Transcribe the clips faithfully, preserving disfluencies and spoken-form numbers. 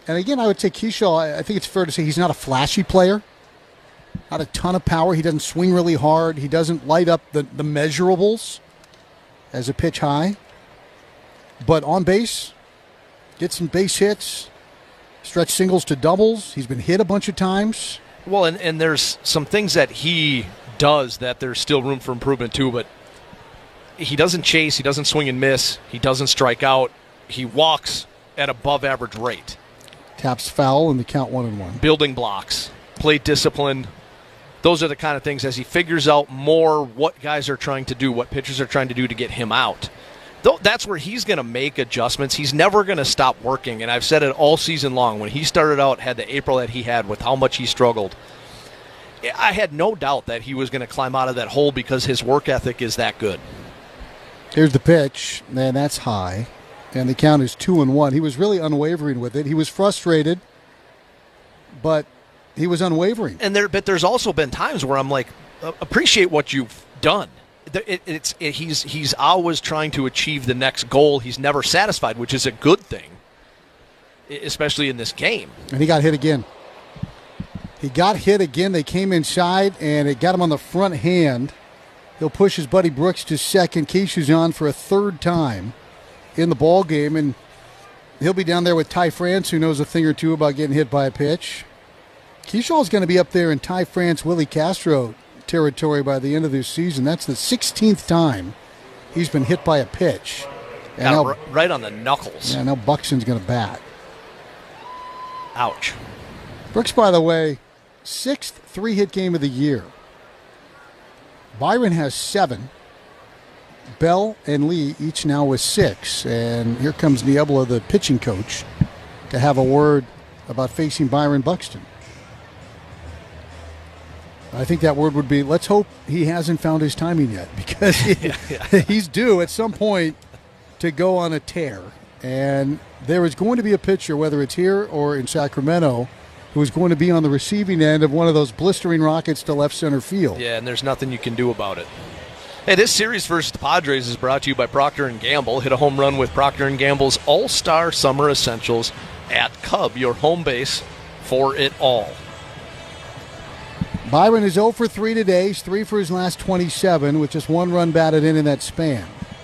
And again, I would say Keyshaw, I think it's fair to say he's not a flashy player. Not a ton of power. He doesn't swing really hard. He doesn't light up the, the measurables as a pitch high. But on base, get some base hits, stretch singles to doubles. He's been hit a bunch of times. Well, and, and there's some things that he does that there's still room for improvement too, but he doesn't chase, he doesn't swing and miss, he doesn't strike out, he walks at above average rate. Taps foul and the count one and one. Building blocks, plate discipline. Those are the kind of things as he figures out more what guys are trying to do, what pitchers are trying to do to get him out. Though that's where he's going to make adjustments. He's never going to stop working, and I've said it all season long. When he started out, had the April that he had with how much he struggled, I had no doubt that he was going to climb out of that hole because his work ethic is that good. Here's the pitch, and that's high. And the count is two and one. He was really unwavering with it. He was frustrated, but he was unwavering. And there, but there's also been times where I'm like, appreciate what you've done. It, it's it, he's he's always trying to achieve the next goal. He's never satisfied, which is a good thing, especially in this game. And he got hit again. He got hit again. They came inside, and it got him on the front hand. He'll push his buddy Brooks to second. Keisha's on for a third time in the ball game, and he'll be down there with Ty France, who knows a thing or two about getting hit by a pitch. Keishaw's going to be up there in Ty France, Willie Castro territory by the end of this season. That's the sixteenth time he's been hit by a pitch. And Got now, him right on the knuckles. Yeah, now Buxton's going to bat. Ouch. Brooks, by the way, sixth three-hit game of the year. Byron has seven. Bell and Lee each now with six. And here comes Niebla, the pitching coach, to have a word about facing Byron Buxton. I think that word would be, let's hope he hasn't found his timing yet, because he, yeah, yeah. he's due at some point to go on a tear. And there is going to be a pitcher, whether it's here or in Sacramento, who is going to be on the receiving end of one of those blistering rockets to left center field. Yeah, and there's nothing you can do about it. Hey, this series versus the Padres is brought to you by Procter and Gamble. Hit a home run with Procter and Gamble's All-Star Summer Essentials at Cub, your home base for it all. Byron is oh for three today. He's three for his last twenty-seven, with just one run batted in in that span.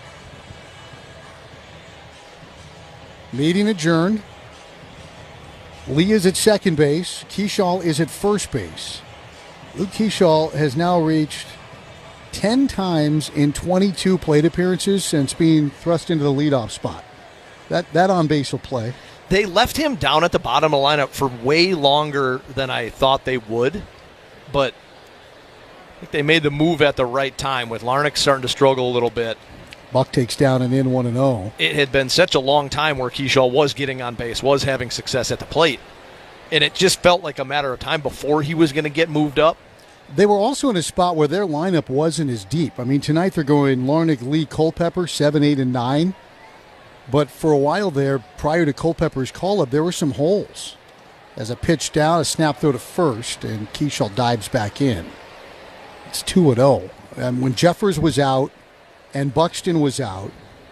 Meeting adjourned. Lee is at second base. Keyshaw is at first base. Luke Keyshaw has now reached ten times in twenty-two plate appearances since being thrust into the leadoff spot. That that on base will play. They left him down at the bottom of the lineup for way longer than I thought they would, but I think they made the move at the right time with Larnach starting to struggle a little bit. Buck takes down and in one and oh. It had been such a long time where Keyshaw was getting on base, was having success at the plate, and it just felt like a matter of time before he was going to get moved up. They were also in a spot where their lineup wasn't as deep. I mean, tonight they're going Larnach, Lee, Culpepper, seven, eight, and nine. But for a while there, prior to Culpepper's call-up, there were some holes. As a pitch down, a snap throw to first, and Keyshaw dives back in. It's two and oh. And when Jeffers was out and Buxton was out,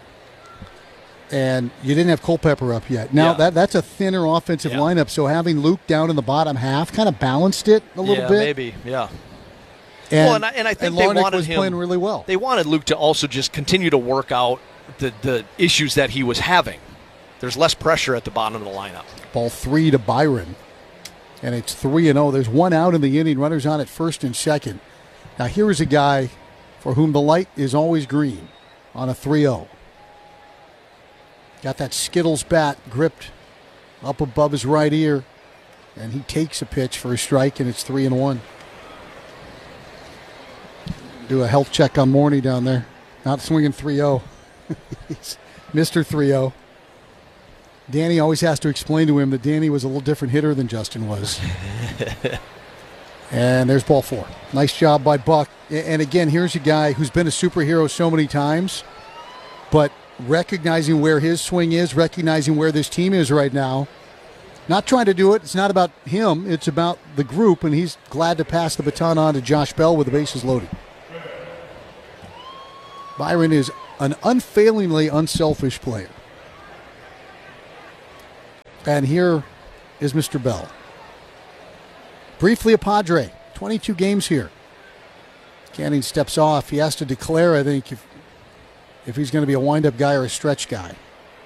and you didn't have Culpepper up yet. Now, yeah. that that's a thinner offensive yeah. lineup, so having Luke down in the bottom half kind of balanced it a little yeah, bit. maybe, yeah. And, well, and I, and I think and they Larnach wanted was him playing really well. They wanted Luke to also just continue to work out the, the issues that he was having. There's less pressure at the bottom of the lineup. Ball three to Byron, and it's three and oh. There's one out in the inning, runners on at first and second. Now here is a guy for whom the light is always green on a three oh. Got that Skittles bat gripped up above his right ear, and he takes a pitch for a strike, and it's three and one. Do a health check on Morney down there. Not swinging three oh. He's Mister three oh. Danny always has to explain to him that Danny was a little different hitter than Justin was. And there's ball four. Nice job by Buck. And again, here's a guy who's been a superhero so many times, but recognizing where his swing is, recognizing where this team is right now, not trying to do it. It's not about him. It's about the group, and he's glad to pass the baton on to Josh Bell with the bases loaded. Byron is an unfailingly unselfish player. And here is Mister Bell. Briefly a Padre, twenty-two games here. Canning steps off. He has to declare, I think, if, if he's going to be a wind-up guy or a stretch guy.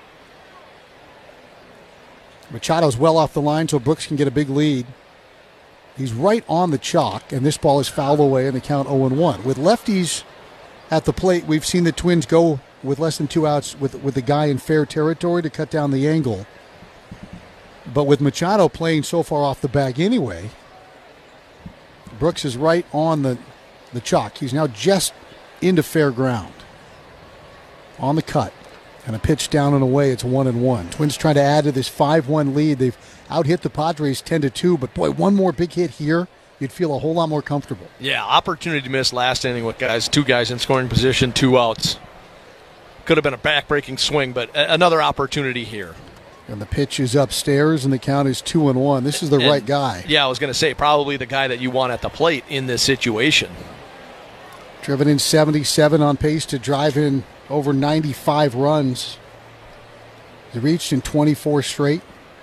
Machado's well off the line so Brooks can get a big lead. He's right on the chalk, and this ball is fouled away, and the count oh and one. With lefties at the plate, we've seen the Twins go with less than two outs with, with the guy in fair territory to cut down the angle. But with Machado playing so far off the bag anyway, Brooks is right on the, the chalk. He's now just into fair ground. On the cut. And a pitch down and away. It's one and one. Twins trying to add to this five one lead. They've out-hit the Padres ten to two. But, boy, one more big hit here, you'd feel a whole lot more comfortable. Yeah, opportunity missed last inning with guys, two guys in scoring position, two outs. Could have been a back-breaking swing, but a- another opportunity here. And the pitch is upstairs, and the count is two and one. This is the and, right guy. Yeah, I was going to say, probably the guy that you want at the plate in this situation. Driven in seventy-seven, on pace to drive in over ninety-five runs. He reached in twenty-four straight.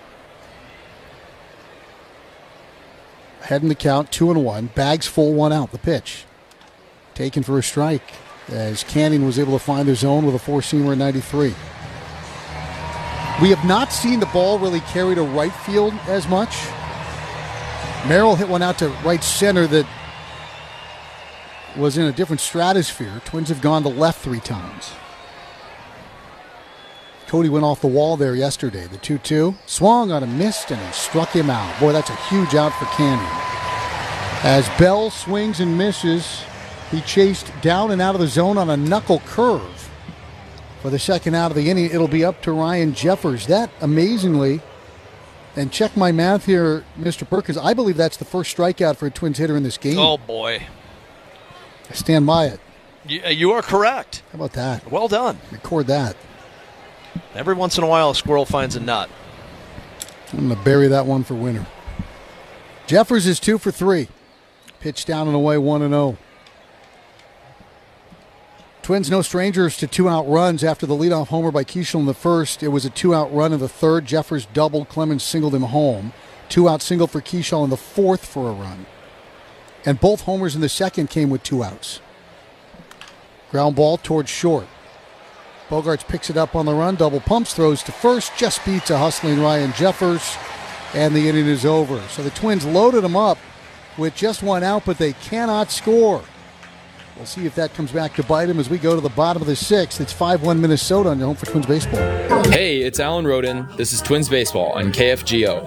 Ahead in the count, two and one. Bags full, one out. The pitch taken for a strike as Canning was able to find the zone with a four-seamer at ninety-three. We have not seen the ball really carry to right field as much. Merrill hit one out to right center that was in a different stratosphere. Twins have gone to left three times. Cody went off the wall there yesterday. The two two. Swung on a missed and it struck him out. Boy, that's a huge out for Canning. As Bell swings and misses, he chased down and out of the zone on a knuckle curve. For the second out of the inning, it'll be up to Ryan Jeffers. That, amazingly, and check my math here, Mister Perkins, I believe that's the first strikeout for a Twins hitter in this game. Oh, boy. I stand by it. You, you are correct. How about that? Well done. Record that. Every once in a while, a squirrel finds a nut. I'm going to bury that one for winner. Jeffers is two for three. Pitch down and away, one and oh. Twins no strangers to two-out runs after the leadoff homer by Keishel in the first. It was a two-out run in the third. Jeffers doubled. Clemens singled him home. Two-out single for Keishel in the fourth for a run. And both homers in the second came with two outs. Ground ball towards short. Bogaerts picks it up on the run. Double pumps, throws to first. Just beats a hustling Ryan Jeffers. And the inning is over. So the Twins loaded him up with just one out, but they cannot score. We'll see if that comes back to bite him as we go to the bottom of the sixth. It's five one Minnesota on your home for Twins Baseball. Hey, it's Alan Roden. This is Twins Baseball on K F G O.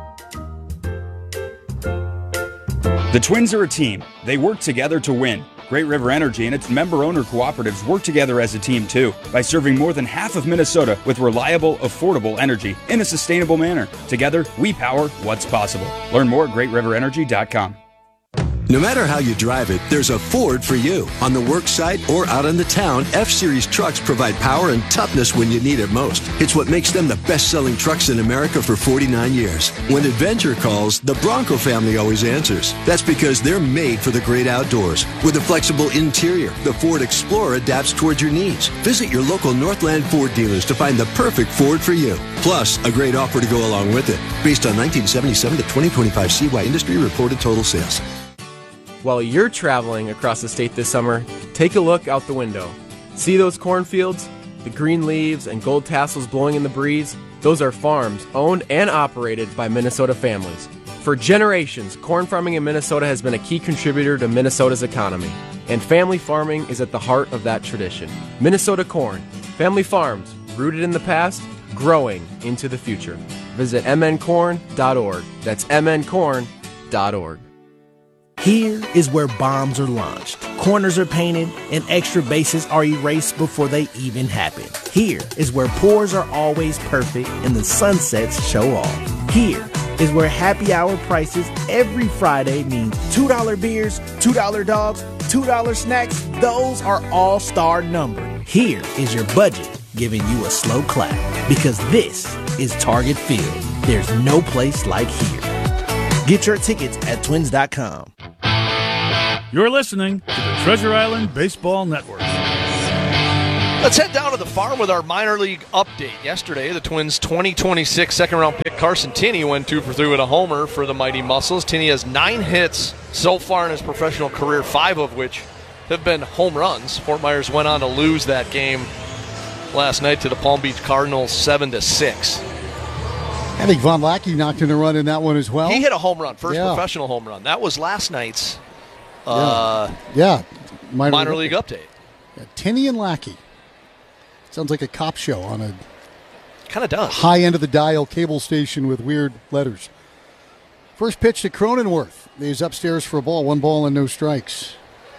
The Twins are a team. They work together to win. Great River Energy and its member-owner cooperatives work together as a team, too, by serving more than half of Minnesota with reliable, affordable energy in a sustainable manner. Together, we power what's possible. Learn more at great river energy dot com. No matter how you drive it, there's a Ford for you. On the work site or out in the town, F-Series trucks provide power and toughness when you need it most. It's what makes them the best-selling trucks in America for forty-nine years. When adventure calls, the Bronco family always answers. That's because they're made for the great outdoors. With a flexible interior, the Ford Explorer adapts towards your needs. Visit your local Northland Ford dealers to find the perfect Ford for you. Plus, a great offer to go along with it. Based on nineteen seventy-seven to twenty twenty-five C Y industry reported total sales. While you're traveling across the state this summer, take a look out the window. See those cornfields? The green leaves and gold tassels blowing in the breeze? Those are farms owned and operated by Minnesota families. For generations, corn farming in Minnesota has been a key contributor to Minnesota's economy, and family farming is at the heart of that tradition. Minnesota Corn, family farms, rooted in the past, growing into the future. Visit m n corn dot org. That's m n corn dot org. Here is where bombs are launched, corners are painted, and extra bases are erased before they even happen. Here is where pours are always perfect and the sunsets show off. Here is where happy hour prices every Friday mean two dollar beers, two dollar dogs, two dollar snacks. Those are all star numbered. Here is your budget giving you a slow clap because this is Target Field. There's no place like here. Get your tickets at twins dot com. You're listening to the Treasure Island Baseball Network. Let's head down to the farm with our minor league update. Yesterday, the Twins' twenty twenty-six second-round pick Carson Tinney went two for three with a homer for the Mighty Muscles. Tinney has nine hits so far in his professional career, five of which have been home runs. Fort Myers went on to lose that game last night to the Palm Beach Cardinals seven to six. I think Von Lackey knocked in a run in that one as well. He hit a home run, first yeah. professional home run. That was last night's uh, yeah. yeah. Minor, minor league update. Yeah, Tinney and Lackey. Sounds like a cop show on a kind of does high end of the dial cable station with weird letters. First pitch to Cronenworth. He's upstairs for a ball, one ball and no strikes.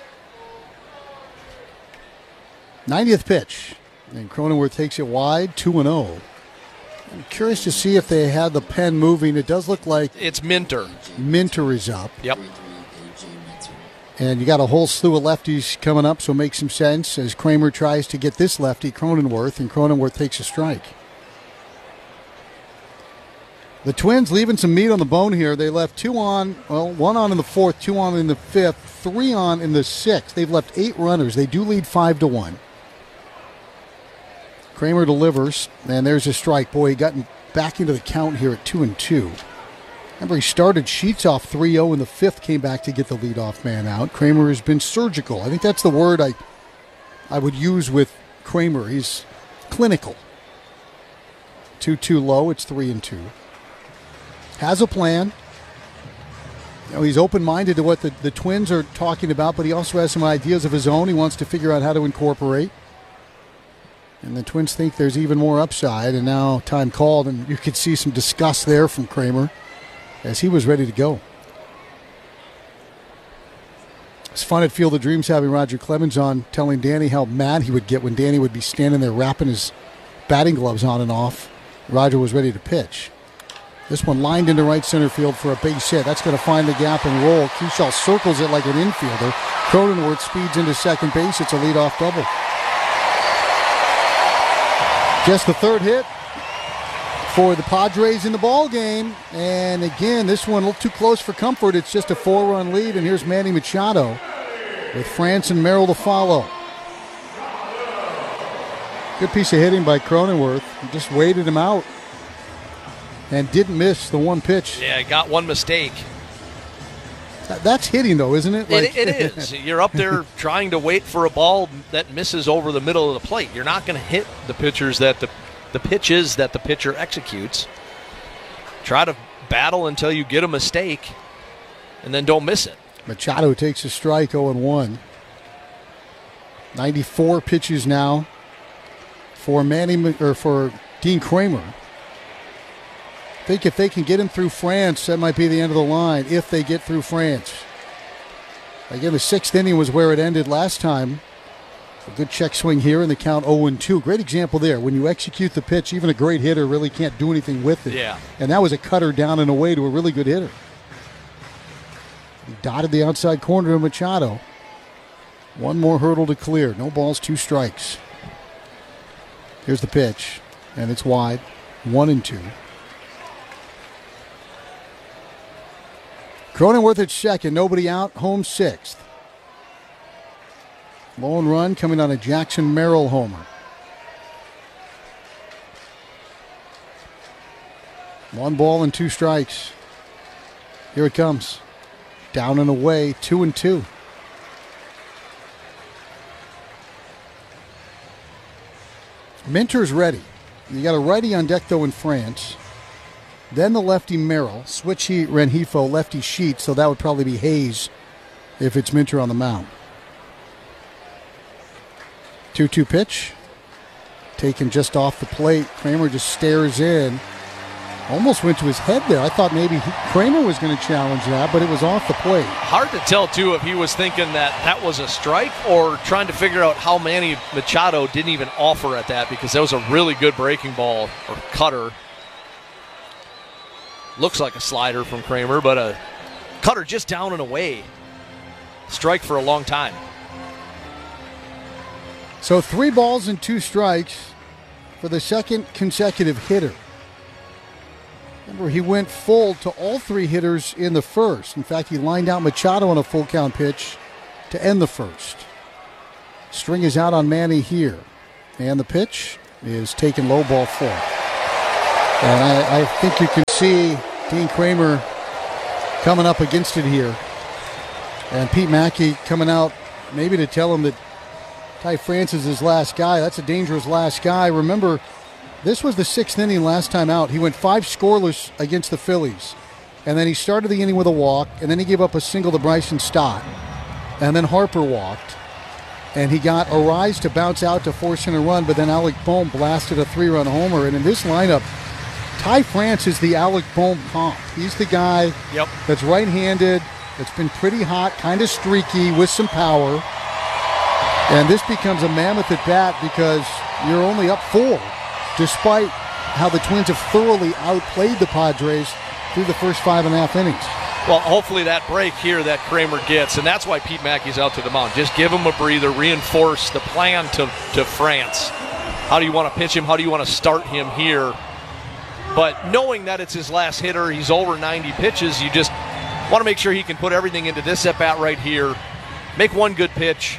ninetieth pitch, and Cronenworth takes it wide, two and oh. I'm curious to see if they had the pen moving. It does look like it's Minter. Minter is up. Yep. And you got a whole slew of lefties coming up, so it makes some sense as Kramer tries to get this lefty, Cronenworth, and Cronenworth takes a strike. The Twins leaving some meat on the bone here. They left two on, well, one on in the fourth, two on in the fifth, three on in the sixth. They've left eight runners. They do lead five to one. Kramer delivers, and there's a strike. Boy, he got back into the count here at two and two. Remember, he started Sheets off three oh in the fifth, came back to get the leadoff man out. Kramer has been surgical. I think that's the word I I would use with Kramer. He's clinical. two two low, it's three and two. Has a plan. You know, he's open-minded to what the, the Twins are talking about, but he also has some ideas of his own he wants to figure out how to incorporate. And the Twins think there's even more upside, and now time called, and you could see some disgust there from Kramer as he was ready to go. It's fun at Field of Dreams having Roger Clemens on, telling Danny how mad he would get when Danny would be standing there wrapping his batting gloves on and off. Roger was ready to pitch. This one lined into right center field for a base hit. That's going to find the gap and roll. Kershaw circles it like an infielder. Cronenworth speeds into second base. It's a leadoff double. Just the third hit for the Padres in the ball game. And again, this one a little too close for comfort. It's just a four-run lead, and here's Manny Machado with France and Merrill to follow. Good piece of hitting by Cronenworth. He just waited him out and didn't miss the one pitch. Yeah, got one mistake. That's hitting, though, isn't it? Like, it, it is. You're up there trying to wait for a ball that misses over the middle of the plate. You're not going to hit the pitchers that the the pitches that the pitcher executes. Try to battle until you get a mistake, and then don't miss it. Machado takes a strike, oh and one. ninety-four pitches now for Manny or for Dean Kramer. I think if they can get him through France, that might be the end of the line, if they get through France. Again, the sixth inning was where it ended last time. A good check swing here in the count oh and two. Great example there. When you execute the pitch, even a great hitter really can't do anything with it. Yeah. And that was a cutter down and away to a really good hitter. He dotted the outside corner of Machado. One more hurdle to clear. No balls, two strikes. Here's the pitch, and it's wide. One and two. Cronenworth at second, nobody out, home sixth. Lone run coming on a Jackson Merrill homer. One ball and two strikes. Here it comes. Down and away, two and two. Minter's ready. You got a righty on deck, though, in France. Then the lefty Merrill, switch heat Rengifo, lefty Sheets, so that would probably be Hayes if it's Minter on the mound. two two pitch, taken just off the plate. Kramer just stares in. Almost went to his head there. I thought maybe he, Kramer was going to challenge that, but it was off the plate. Hard to tell, too, if he was thinking that that was a strike or trying to figure out how Manny Machado didn't even offer at that, because that was a really good breaking ball or cutter. Looks like a slider from Kramer, but a cutter just down and away. Strike for a long time. So three balls and two strikes for the second consecutive hitter. Remember, he went full to all three hitters in the first. In fact, he lined out Machado on a full count pitch to end the first. String is out on Manny here. And the pitch is taken low, ball four. And I, I think you can see Dean Kramer coming up against it here. And Pete Mackey coming out maybe to tell him that Ty France is his last guy. That's a dangerous last guy. Remember, this was the sixth inning last time out. He went five scoreless against the Phillies. And then he started the inning with a walk, and then he gave up a single to Bryson Stott. And then Harper walked. And he got Arise to bounce out to force in a run, but then Alec Bohm blasted a three-run homer. And in this lineup, Ty France is the Alec Bohm comp. He's the guy yep. that's right-handed, that's been pretty hot, kind of streaky, with some power. And this becomes a mammoth at bat because you're only up four, despite how the Twins have thoroughly outplayed the Padres through the first five and a half innings. Well, hopefully that break here that Kramer gets, and that's why Pete Mackey's out to the mound. Just give him a breather, reinforce the plan to, to France. How do you want to pitch him? How do you want to start him here? But knowing that it's his last hitter, he's over ninety pitches, you just want to make sure he can put everything into this at-bat right here, make one good pitch.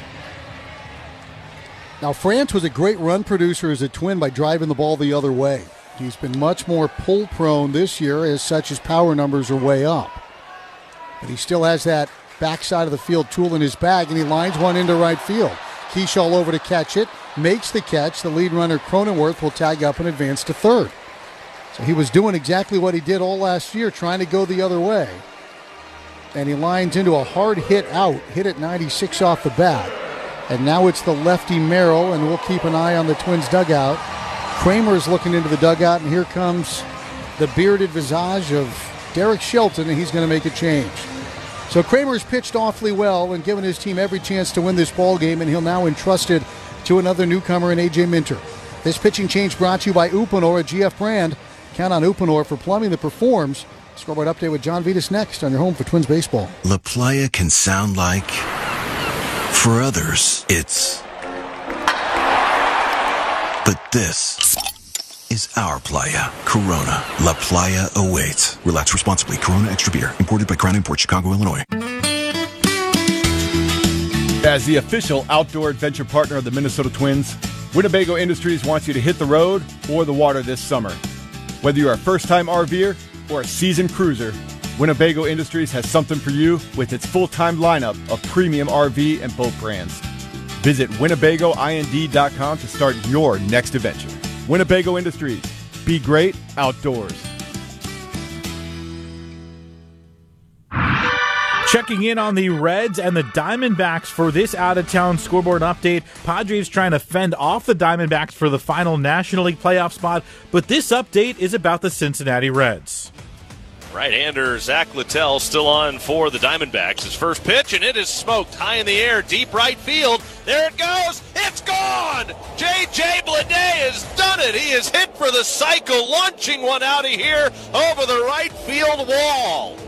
Now, France was a great run producer as a Twin by driving the ball the other way. He's been much more pull-prone this year, as such his power numbers are way up. But he still has that backside of the field tool in his bag, and he lines one into right field. Keeshall over to catch it, makes the catch. The lead runner, Cronenworth, will tag up and advance to third. So he was doing exactly what he did all last year, trying to go the other way. And he lines into a hard hit out, hit at ninety-six off the bat. And now it's the lefty Merrill, and we'll keep an eye on the Twins' dugout. Kramer's looking into the dugout, and here comes the bearded visage of Derek Shelton, and he's going to make a change. So Kramer's pitched awfully well and given his team every chance to win this ball game, and he'll now entrust it to another newcomer in A J Minter. This pitching change brought to you by Uponor at G F Brand. Count on Uponor for plumbing that performs. Scoreboard update with John Vitas next on your home for Twins baseball. La Playa can sound like, for others, it's, but this is our playa. Corona. La Playa awaits. Relax responsibly. Corona Extra Beer. Imported by Crown Imports, Chicago, Illinois. As the official outdoor adventure partner of the Minnesota Twins, Winnebago Industries wants you to hit the road or the water this summer. Whether you're a first-time RVer or a seasoned cruiser, Winnebago Industries has something for you with its full-time lineup of premium R V and boat brands. Visit Winnebago Ind dot com to start your next adventure. Winnebago Industries. Be great outdoors. Checking in on the Reds and the Diamondbacks for this out-of-town scoreboard update. Padres trying to fend off the Diamondbacks for the final National League playoff spot, but this update is about the Cincinnati Reds. Right-hander Zach Littell still on for the Diamondbacks. His first pitch, and it is smoked high in the air, deep right field. There it goes. It's gone. J J Bleday has done it. He is hit for the cycle, launching one out of here over the right field wall.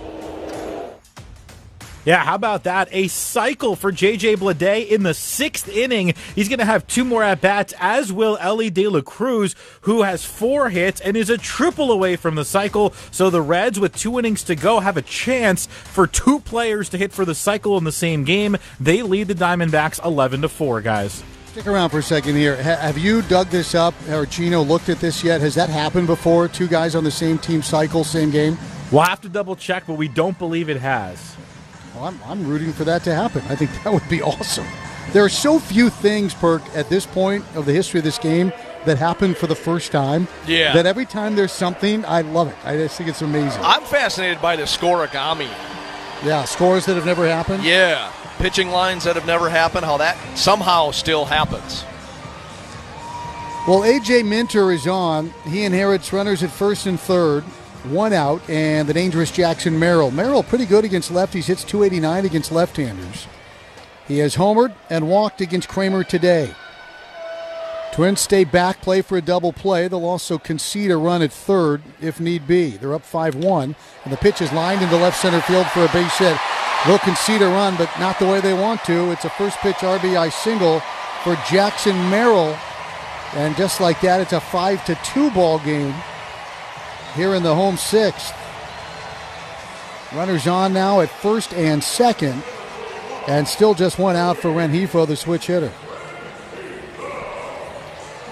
Yeah, how about that? A cycle for J J Bleday in the sixth inning. He's going to have two more at-bats, as will Elly De La Cruz, who has four hits and is a triple away from the cycle. So the Reds, with two innings to go, have a chance for two players to hit for the cycle in the same game. They lead the Diamondbacks eleven to four, guys. Stick around for a second here. Ha- have you dug this up, or Gino looked at this yet? Has that happened before? Two guys on the same team cycle, same game? We'll have to double-check, but we don't believe it has. Well, I'm, I'm rooting for that to happen. I think that would be awesome. There are so few things, Perk, at this point of the history of this game that happen for the first time. Yeah. That every time there's something, I love it. I just think it's amazing. I'm fascinated by the scorigami. Yeah, scores that have never happened. Yeah, pitching lines that have never happened, how that somehow still happens. Well, A J Minter is on. He inherits runners at first and third. One out, and the dangerous Jackson Merrill. Merrill pretty good against lefties, hits two eighty-nine against left-handers. He has homered and walked against Kramer today. Twins stay back, play for a double play. They'll also concede a run at third if need be. They're up five one, and the pitch is lined into left center field for a base hit. They'll concede a run, but not the way they want to. It's a first pitch R B I single for Jackson Merrill, and just like that, it's a five to two ball game here in the home sixth. Runners on now at first and second, and still just one out for Rengifo, the switch hitter.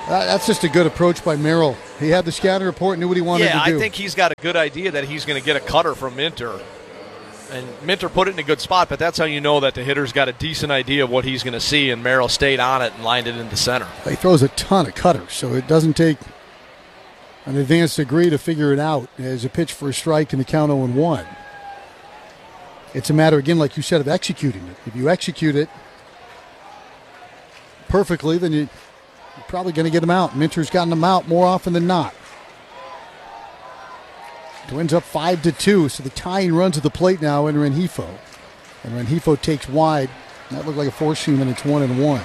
Uh, that's just a good approach by Merrill. He had the scouting report, knew what he wanted yeah, to do. I think he's got a good idea that he's going to get a cutter from Minter. And Minter put it in a good spot, but that's how you know that the hitter's got a decent idea of what he's going to see, and Merrill stayed on it and lined it into center. He throws a ton of cutters, so it doesn't take an advanced degree to figure it out as a pitch for a strike and the count oh and one. It's a matter, again, like you said, of executing it. If you execute it perfectly, then you, you're probably going to get him out. Minter's gotten him out more often than not. Twins up five to two, so the tying runs at the plate now in Rengifo. And Rengifo takes wide. That looked like a four seam, and it's one and one.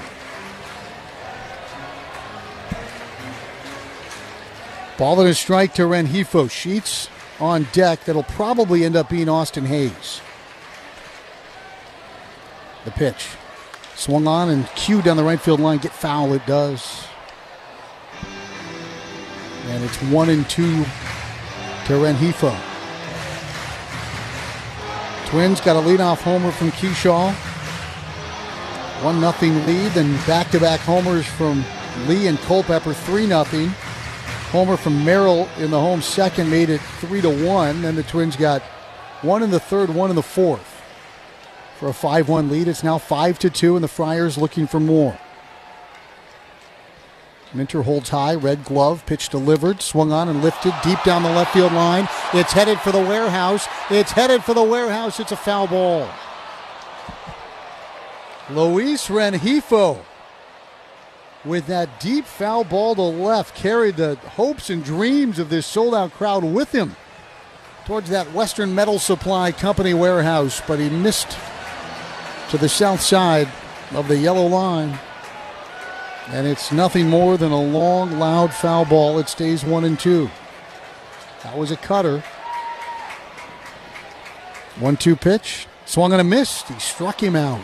Ball and a strike to Rengifo. Sheets on deck. That'll probably end up being Austin Hayes. The pitch. Swung on and cued down the right field line. Get foul, it does. And it's one and two to Rengifo. Twins got a leadoff homer from Keyshaw. one nothing lead, then back-to-back homers from Lee and Culpepper, three nothing. Homer from Merrill in the home second made it three to one. Then the Twins got one in the third, one in the fourth. For a five one lead, it's now five to two, and the Friars looking for more. Minter holds high, red glove, pitch delivered, swung on and lifted deep down the left field line. It's headed for the warehouse. It's headed for the warehouse. It's a foul ball. Luis Rengifo, with that deep foul ball to left, carried the hopes and dreams of this sold-out crowd with him towards that Western Metal Supply Company warehouse, but he missed to the south side of the yellow line. And it's nothing more than a long, loud foul ball. It stays one and two. That was a cutter. one two pitch. Swung and a missed. He struck him out.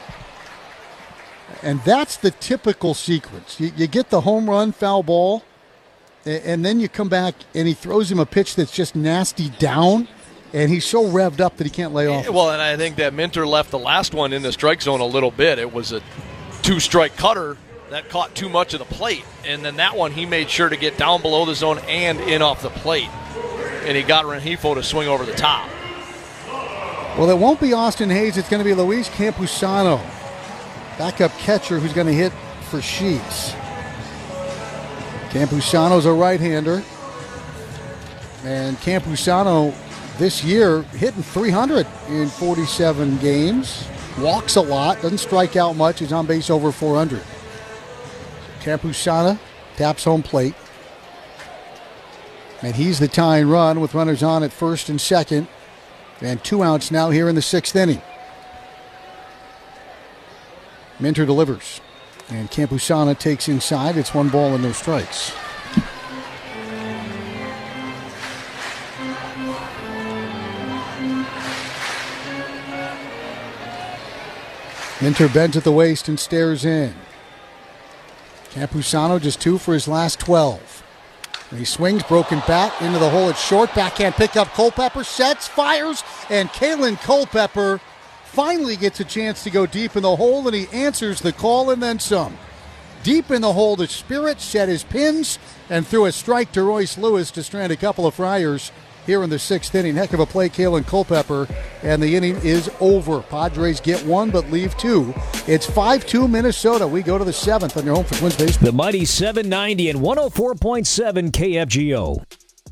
And that's the typical sequence. You, you get the home run, foul ball, and, and then you come back and he throws him a pitch that's just nasty down, and he's so revved up that he can't lay off. Well, and I think that Minter left the last one in the strike zone a little bit. It was a two-strike cutter that caught too much of the plate. And then that one he made sure to get down below the zone and in off the plate. And he got Rengifo to swing over the top. Well, it won't be Austin Hayes. It's going to be Luis Campusano, backup catcher, who's going to hit for Sheets. Campusano's a right-hander. And Campusano this year hitting three hundred in forty-seven games. Walks a lot, doesn't strike out much. He's on base over four hundred. Campusano taps home plate. And he's the tying run with runners on at first and second. And two outs now here in the sixth inning. Minter delivers. And Campusano takes inside. It's one ball and no strikes. Minter bends at the waist and stares in. Campusano just two for his last twelve. And he swings, broken bat, into the hole at short. Backhand pickup, Culpepper sets, fires, and Kalen Culpepper finally gets a chance to go deep in the hole, and he answers the call and then some. Deep in the hole, the Spirit set his pins and threw a strike to Royce Lewis to strand a couple of Friars here in the sixth inning. Heck of a play, Kalen Culpepper, and the inning is over. Padres get one but leave two. It's five two Minnesota. We go to the seventh on your home for Twins Baseball. The mighty seven ninety and one oh four point seven K F G O.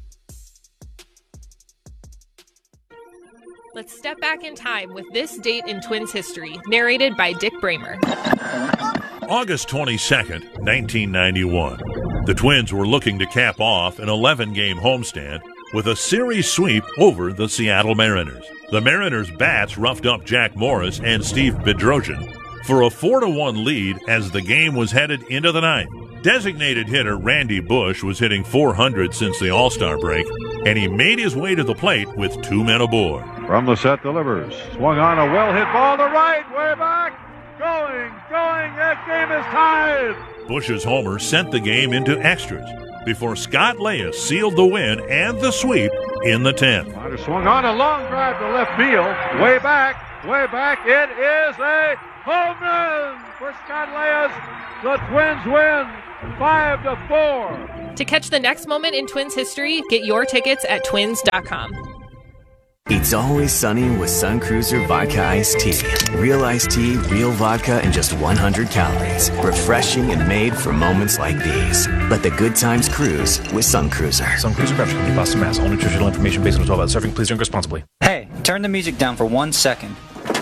Let's step back in time with this date in Twins history, narrated by Dick Bramer. August twenty-second, nineteen ninety-one. The Twins were looking to cap off an eleven-game homestand with a series sweep over the Seattle Mariners. The Mariners' bats roughed up Jack Morris and Steve Bedrosian for a four to one lead as the game was headed into the ninth. Designated hitter Randy Bush was hitting four hundred since the All-Star break, and he made his way to the plate with two men aboard. From the set delivers. Swung on a well-hit ball to right, way back. Going, going, that game is tied. Bush's homer sent the game into extras before Scott Leyes sealed the win and the sweep in the tenth. Ryder swung on a long drive to left field. Way back, way back. It is a home run for Scott Leyes. The Twins win five to four. To catch the next moment in Twins history, get your tickets at twins dot com. It's always sunny with Sun Cruiser Vodka Iced Tea. Real iced tea, real vodka, and just one hundred calories. Refreshing and made for moments like these. Let the good times cruise with Sun Cruiser. Sun Cruiser Beverage Company, Boston, Mass. All nutritional information based on twelve hours surfing. Please drink responsibly. Hey, turn the music down for one second.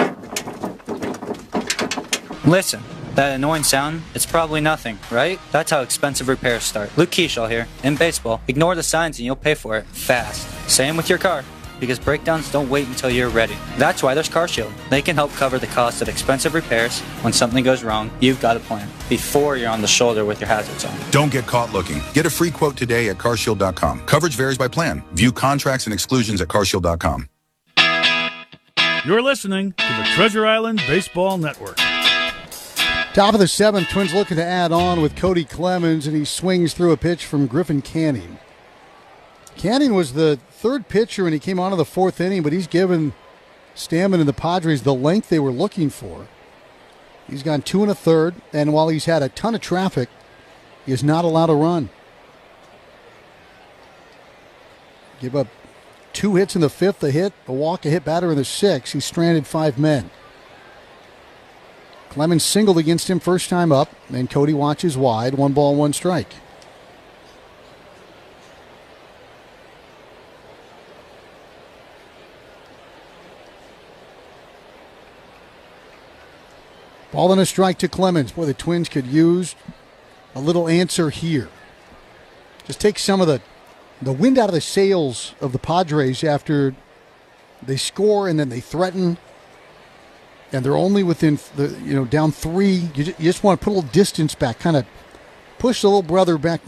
Listen, that annoying sound, it's probably nothing, right? That's how expensive repairs start. Luke Keeschall here. In baseball, ignore the signs and you'll pay for it fast. Same with your car. Because breakdowns don't wait until you're ready. That's why there's CarShield. They can help cover the cost of expensive repairs. When something goes wrong, you've got a plan before you're on the shoulder with your hazards on. Don't get caught looking. Get a free quote today at car shield dot com. Coverage varies by plan. View contracts and exclusions at car shield dot com. You're listening to the Treasure Island Baseball Network. Top of the seventh, Twins looking to add on with Cody Clemens, and he swings through a pitch from Griffin Canning. Canning was the third pitcher, and he came on to the fourth inning, but he's given Stammen and the Padres the length they were looking for. He's gone two and a third, and while he's had a ton of traffic, he is not allowed to run. Give up two hits in the fifth, a hit, a walk, a hit batter in the sixth. He stranded five men. Clemens singled against him first time up, and Cody watches wide, one ball, one strike. Ball and a strike to Clemens. Boy, the Twins could use a little answer here. Just take some of the, the wind out of the sails of the Padres after they score and then they threaten. And they're only within, the you know, down three. You just, you just want to put a little distance back, kind of push the little brother back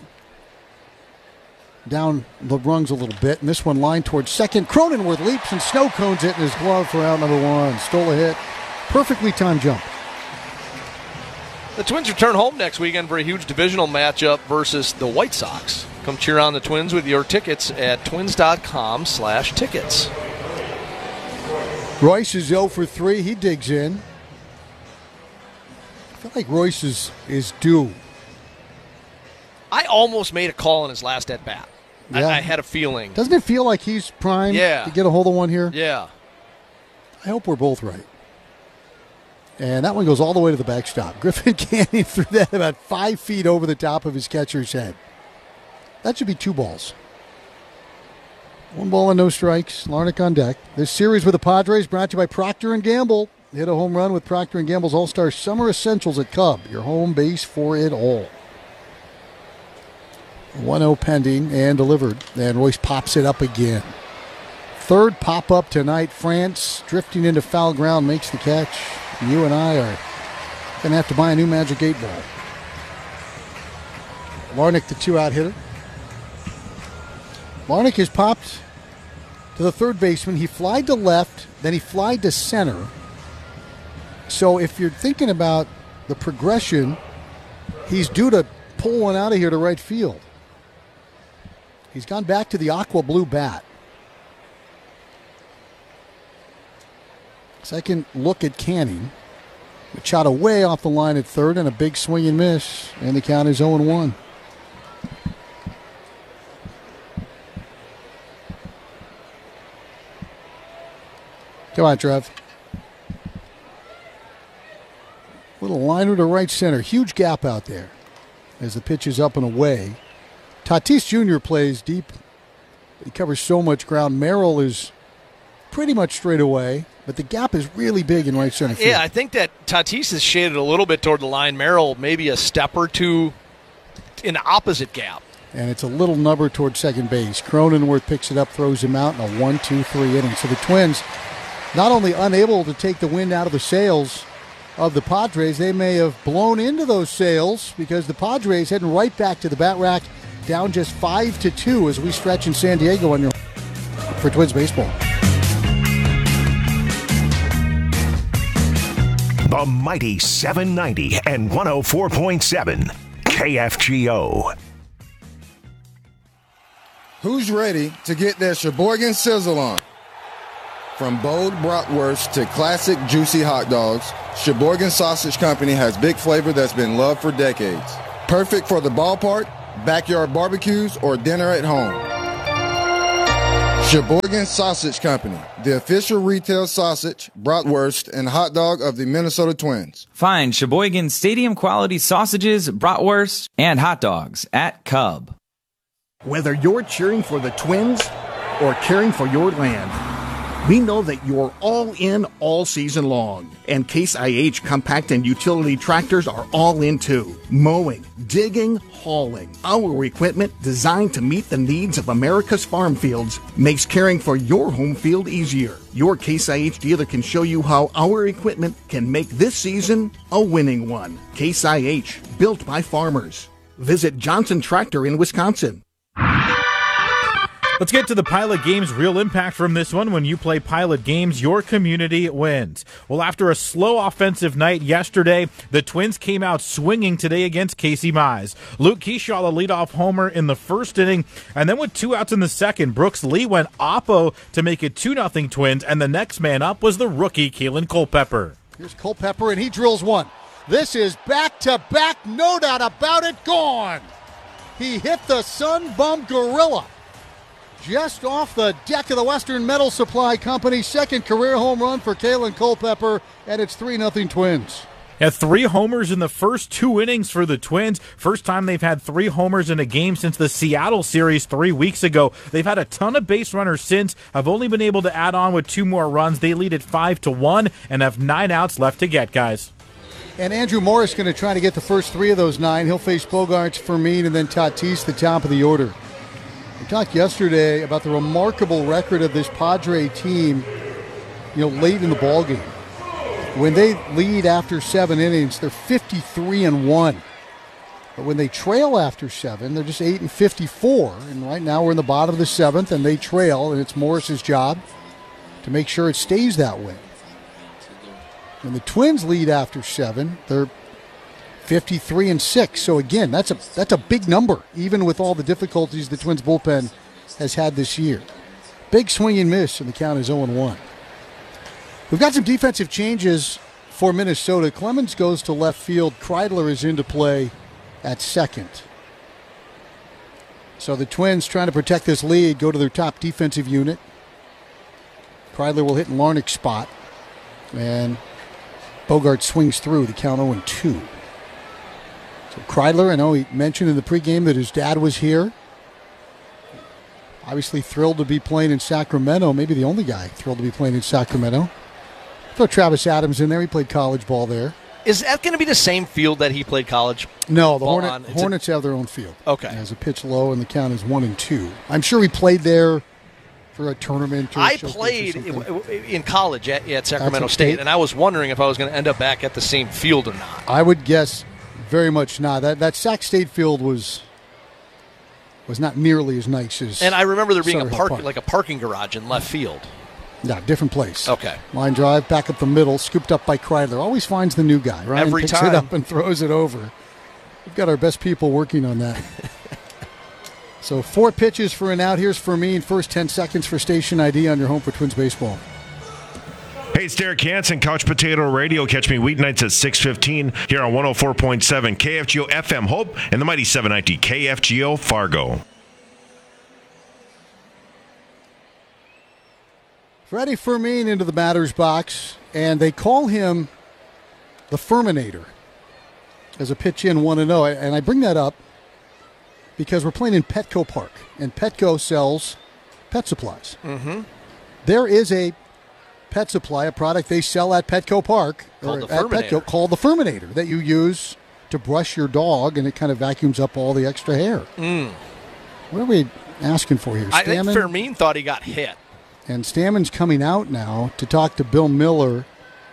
down the rungs a little bit. And this one lined towards second. Cronenworth leaps and snow cones it in his glove for out number one. Stole a hit. Perfectly timed jump. The Twins return home next weekend for a huge divisional matchup versus the White Sox. Come cheer on the Twins with your tickets at twins dot com slash tickets. Royce is oh for three. He digs in. I feel like Royce is, is due. I almost made a call on his last at-bat. Yeah. I, I had a feeling. Doesn't it feel like he's primed yeah. to get a hold of one here? Yeah. I hope we're both right. And that one goes all the way to the backstop. Griffin Canning threw that about five feet over the top of his catcher's head. That should be two balls. One ball and no strikes. Larnach on deck. This series with the Padres brought to you by Procter and Gamble. Hit a home run with Procter and Gamble's All-Star Summer Essentials at Cub. Your home base for it all. one oh pending and delivered. And Royce pops it up again. Third pop-up tonight. France drifting into foul ground makes the catch. You and I are going to have to buy a new Magic eight ball. Larnach, the two-out hitter. Larnach has popped to the third baseman. He flied to left, then he flied to center. So if you're thinking about the progression, he's due to pull one out of here to right field. He's gone back to the aqua blue bat. Second look at Canning. Machado way off the line at third, and a big swing and miss. And the count is oh and one. Come on, Trev. Little liner to right center. Huge gap out there as the pitch is up and away. Tatis Junior plays deep. He covers so much ground. Merrill is pretty much straight away, but the gap is really big in right center field. Yeah, I think that Tatis is shaded a little bit toward the line. Merrill maybe a step or two in the opposite gap. And it's a little number toward second base. Cronenworth picks it up, throws him out in a one two three inning. So the Twins not only unable to take the wind out of the sails of the Padres, they may have blown into those sails because the Padres heading right back to the bat rack, down just five to two as we stretch in San Diego on your for Twins baseball. The mighty seven ninety and one oh four point seven K F G O. Who's ready to get their Sheboygan sizzle on? From bold bratwurst to classic juicy hot dogs, Sheboygan Sausage Company has big flavor that's been loved for decades. Perfect for the ballpark, backyard barbecues, or dinner at home. Sheboygan Sausage Company, the official retail sausage, bratwurst, and hot dog of the Minnesota Twins. Find Sheboygan Stadium quality sausages, bratwurst, and hot dogs at Cub. Whether you're cheering for the Twins or caring for your land, we know that you're all in all season long. And Case I H compact and utility tractors are all in too. Mowing, digging, hauling. Our equipment, designed to meet the needs of America's farm fields, makes caring for your home field easier. Your Case I H dealer can show you how our equipment can make this season a winning one. Case I H, built by farmers. Visit Johnson Tractor in Wisconsin. Let's get to the Pilot Games real impact from this one. When you play Pilot Games, your community wins. Well, after a slow offensive night yesterday, the Twins came out swinging today against Casey Mize. Luke Keeshaw, the leadoff homer in the first inning, and then with two outs in the second, Brooks Lee went oppo to make it two nothing Twins, and the next man up was the rookie, Keelan Culpepper. Here's Culpepper, and he drills one. This is back-to-back, no doubt about it, gone. He hit the Sun Bum Gorilla just off the deck of the Western Metal Supply Company. Second career home run for Keelan Culpepper, and it's three nothing Twins. Had three homers in the first two innings for the Twins. First time they've had three homers in a game since the Seattle series three weeks ago. They've had a ton of base runners since. Have only been able to add on with two more runs. They lead at five to one and have nine outs left to get, guys. And Andrew Morris going to try to get the first three of those nine. He'll face Bogaerts, Fermin, and then Tatis, the top of the order. We talked yesterday about the remarkable record of this Padre team, you know, late in the ballgame. When they lead after seven innings, they're fifty-three and one. But when they trail after seven, they're just eight and fifty-four. And right now we're in the bottom of the seventh, and they trail, and it's Morris's job to make sure it stays that way. When the Twins lead after seven, they're fifty-three and six. So again, that's a that's a big number, even with all the difficulties the Twins bullpen has had this year. Big swing and miss, and the count is oh and one. We've got some defensive changes for Minnesota. Clemens goes to left field. Kreidler is into play at second. So the Twins, trying to protect this lead, go to their top defensive unit. Kreidler will hit in Larnach's spot. And Bogart swings through, the count oh and two. So Kreidler, I know he mentioned in the pregame that his dad was here. Obviously thrilled to be playing in Sacramento. Maybe the only guy thrilled to be playing in Sacramento. Throw Travis Adams in there. He played college ball there. Is that going to be the same field that he played college No, the ball Hornet, on? Hornets a, have their own field. Okay. It has a pitch low, and the count is one and two. I'm sure he played there for a tournament. Or I showcase played or in, in college at, at Sacramento State. State, and I was wondering if I was going to end up back at the same field or not. I would guess very much not. That that Sac State field was was not nearly as nice as. And I remember there being a Sutter Hill park, Park. like a parking garage in left field. Yeah, different place. Okay. Line drive, back up the middle, scooped up by Kreidler. Always finds the new guy. Ryan Every picks time. it up and throws it over. We've got our best people working on that. So four pitches for an out. Here's Fermin. First ten seconds for station I D on your home for Twins baseball. Hey, it's Derek Hansen, Couch Potato Radio. Catch me weeknights at six fifteen here on one oh four point seven K F G O F M Hope and the mighty seven ninety K F G O Fargo. Freddie Fermin into the batter's box, and they call him the Ferminator as a pitch in one and oh. And I bring that up because we're playing in Petco Park, and Petco sells pet supplies. Mm-hmm. There is a pet supply, a product they sell at Petco Park, Called or the at Ferminator. Petco, called the Ferminator, that you use to brush your dog, and it kind of vacuums up all the extra hair. Mm. What are we asking for here? I think Stammen? Fermin thought he got hit. And Stammen's coming out now to talk to Bill Miller.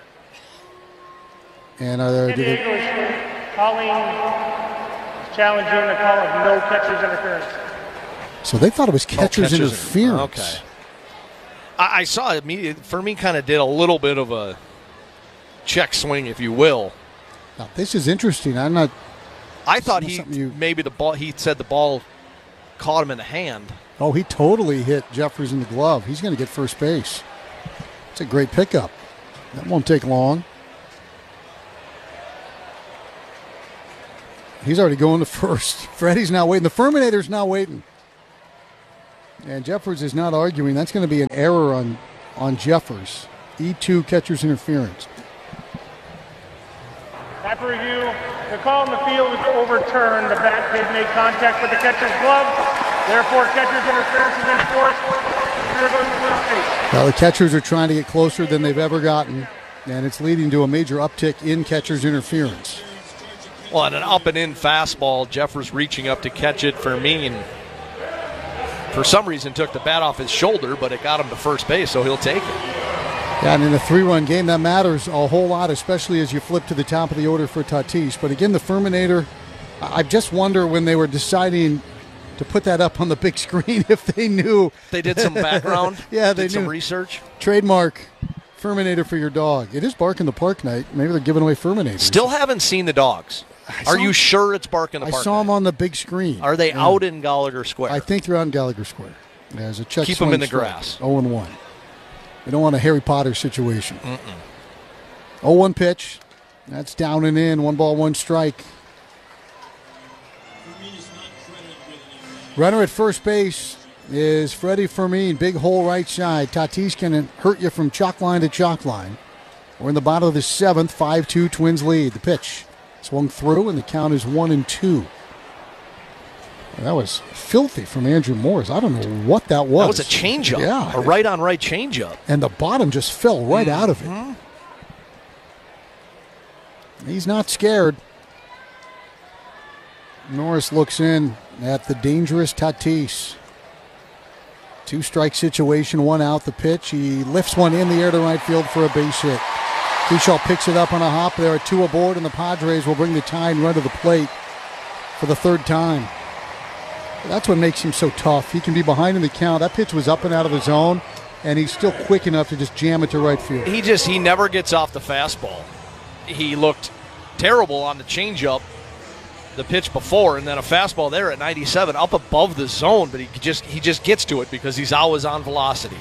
And are there, San do they, Diego is calling, challenging the call of no catcher's interference. so they thought it was catcher's, catcher's interference. Okay. I, I saw it. immediately. Fermin kind of did a little bit of a check swing, if you will. Now, this is interesting. I'm not. I thought not he something you- maybe the ball. He said the ball caught him in the hand. Oh, he totally hit Jeffers in the glove. He's going to get first base. It's a great pickup. That won't take long. He's already going to first. Freddie's not waiting. The Furminator's not waiting. And Jeffers is not arguing. That's going to be an error on, on Jeffers. E two catcher's interference. After review, the call in the field is overturned. The bat did make contact with the catcher's glove. Therefore, catcher's interference is enforced. Here goes the first base. Well, the catchers are trying to get closer than they've ever gotten, and it's leading to a major uptick in catcher's interference. Well, on an up and in fastball, Jeffers reaching up to catch it. Fermin, for some reason, took the bat off his shoulder, but it got him to first base, so he'll take it. Yeah, and in a three-run game, that matters a whole lot, especially as you flip to the top of the order for Tatis. But again, the Furminator, I just wonder when they were deciding to put that up on the big screen if they knew. They did some background. Yeah, they did knew. some research. Trademark Furminator for your dog. It is Bark in the Park night. Maybe they're giving away Furminators. Still haven't seen the dogs. Are you sure it's Bark in the I Park saw night? them on the big screen. Are they Yeah. out in Gallagher Square? I think they're out in Gallagher Square. There's a check Keep them swing in the strike. grass. oh and one. They don't want a Harry Potter situation. Mm-mm. oh one pitch. That's down and in. One ball, one strike. Runner at first base is Freddie Fermin. Big hole right side. Tatis can hurt you from chalk line to chalk line. We're in the bottom of the seventh. five two Twins lead. The pitch swung through, and the count is one and two. That was filthy from Andrew Morris. I don't know what that was. That was a changeup. Yeah. A right-on-right changeup. And the bottom just fell right mm-hmm. out of it. He's not scared. Norris looks in at the dangerous Tatis. Two-strike situation, one out. The pitch. He lifts one in the air to right field for a base hit. Kershaw picks it up on a hop. There are two aboard, and the Padres will bring the tying run to the plate for the third time. That's what makes him so tough. He can be behind in the count. That pitch was up and out of the zone, and he's still quick enough to just jam it to right field. He just, he never gets off the fastball. He looked terrible on the changeup, the pitch before, and then a fastball there at ninety-seven, up above the zone, but he just he just gets to it because he's always on velocity.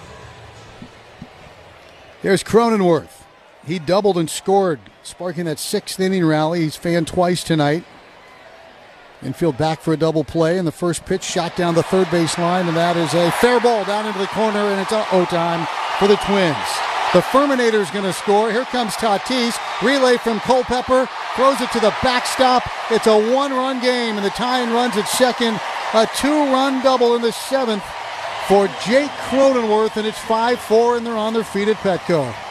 There's Cronenworth. He doubled and scored, sparking that sixth inning rally. He's fanned twice tonight. Infield back for a double play, and the first pitch shot down the third base line, and that is a fair ball down into the corner, and it's uh-oh time for the Twins. The Furminator's going to score. Here comes Tatis. Relay from Culpepper. Throws it to the backstop. It's a one-run game, and the tying runs at second. A two-run double in the seventh for Jake Cronenworth, and it's five four, and they're on their feet at Petco.